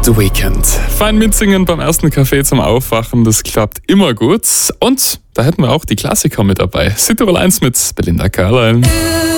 The Weeknd. Fein mitsingen beim ersten Kaffee zum Aufwachen, das klappt immer gut. Und da hätten wir auch die Klassiker mit dabei. Südtirol 1 mit Belinda Carlisle.